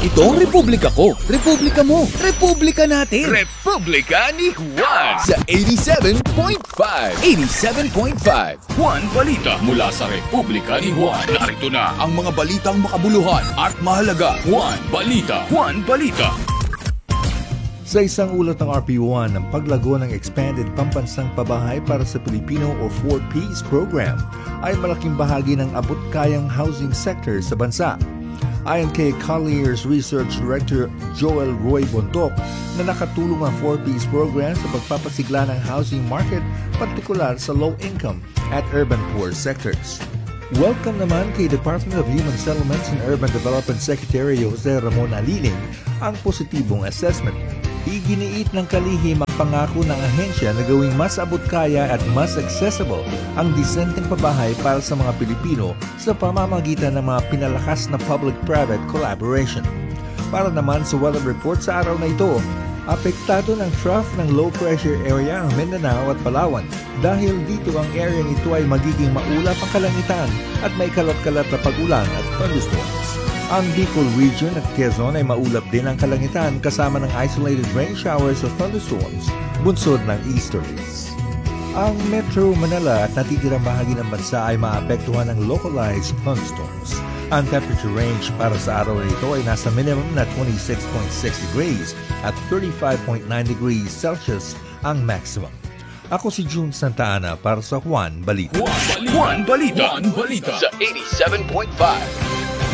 Ito ang republika ko, republika mo, republika natin. Republika ni Juan Sa 87.5. 87.5. Juan Balita mula sa Republika ni Juan. Narito na ang mga balitang makabuluhan at mahalaga. Juan Balita. Juan Balita. Sa isang ulat ng RP1, ang paglago ng Expanded Pambansang Pabahay para sa Pilipino o 4Ps program ay malaking bahagi ng abot-kayang housing sector sa bansa. Ayon kay Colliers Research Director Joel Roy Bontoc na nakatulong ang 4Ps program sa pagpapasigla ng housing market, partikular sa low-income at urban poor sectors. Welcome naman kay Department of Human Settlements and Urban Development Secretary Jose Ramon Aliling ang positibong assessment. Iginiit ng kalihim ang pangako ng ahensya na gawing mas abot-kaya at mas accessible ang disenteng pabahay para sa mga Pilipino sa pamamagitan ng mga pinalakas na public-private collaboration. Para naman sa weather report sa araw na ito, apektado ng trough ng low-pressure area ang Mindanao at Palawan. Dahil dito ang area ito ay magiging maulap ang kalangitan at may kalat-kalat na pag-ulan at thunderstorms. Ang Bicol region at Quezon ay maulap din ang kalangitan kasama ng isolated rain showers o thunderstorms, bunsod ng easterlies. Ang Metro Manila at natitirang bahagi ng bansa ay maapektuhan ng localized thunderstorms. Ang temperature range para sa araw na ito ay nasa minimum na 26.6 degrees at 35.9 degrees Celsius ang maximum. Ako si June Santa Ana para sa Juan Balita. Juan Balita. Juan Balita. Sa 87.5.